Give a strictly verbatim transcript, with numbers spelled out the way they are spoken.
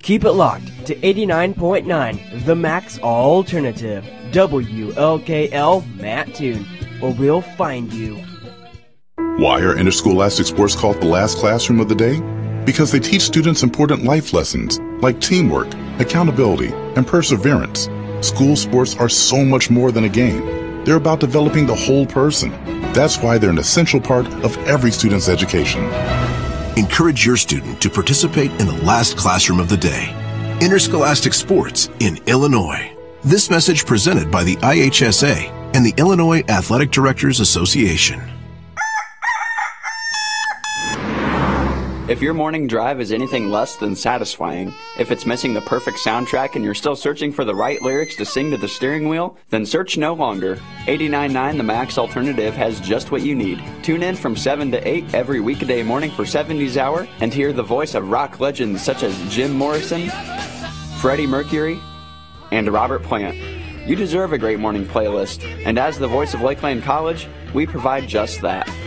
Keep it locked to eighty-nine point nine, The Max Alternative, W L K L Mattoon, or we'll find you. Why are interscholastic sports called the last classroom of the day? Because they teach students important life lessons like teamwork, accountability, and perseverance. School sports are so much more than a game. They're about developing the whole person. That's why they're an essential part of every student's education. Encourage your student to participate in the last classroom of the day. Interscholastic sports in Illinois. This message presented by the I H S A and the Illinois Athletic Directors Association. If your morning drive is anything less than satisfying, if it's missing the perfect soundtrack and you're still searching for the right lyrics to sing to the steering wheel, then search no longer. eighty-nine point nine The Max Alternative has just what you need. Tune in from seven to eight every weekday morning for seventies Hour and hear the voice of rock legends such as Jim Morrison, Freddie Mercury, and Robert Plant. You deserve a great morning playlist, and as the voice of Lakeland College, we provide just that.